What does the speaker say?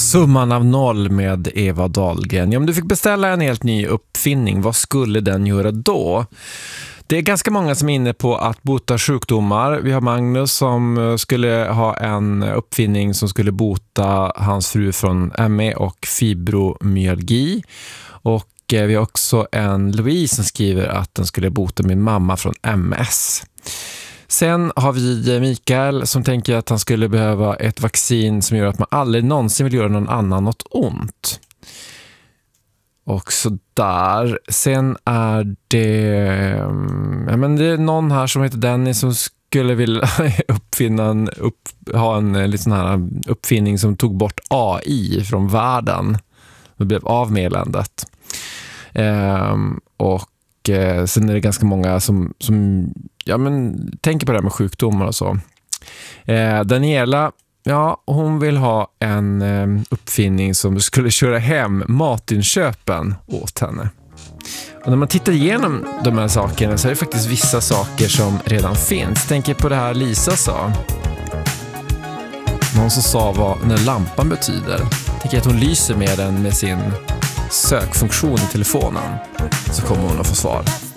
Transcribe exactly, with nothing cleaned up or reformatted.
Summan av noll med Eva Dahlgren. Ja, om du fick beställa en helt ny uppfinning, vad skulle den göra då? Det är ganska många som är inne på att bota sjukdomar. Vi har Magnus som skulle ha en uppfinning som skulle bota hans fru från M E och fibromyalgi. Och vi har också en Louise som skriver att den skulle bota min mamma från M S. Sen har vi Mikael som tänker att han skulle behöva ett vaccin som gör att man aldrig någonsin vill göra någon annan något ont. Och så där. Sen är det, ja, men det är någon här som heter Dennis som skulle vilja uppfinna en, upp, ha en liten här uppfinning som tog bort A I från världen. Det blev av med eländet. Ehm, och eh, sen är det ganska många som, som ja, men, tänker på det här med sjukdomar och så. Eh, Daniela, ja, hon vill ha en eh, uppfinning som skulle köra hem matinköpen åt henne. Och när man tittar igenom de här sakerna så är det faktiskt vissa saker som redan finns. Tänker på det här Lisa sa. Någon som sa vad den här lampan betyder. Tänker att hon lyser med den med sin sökfunktion i telefonen. Så kommer hon att få svar.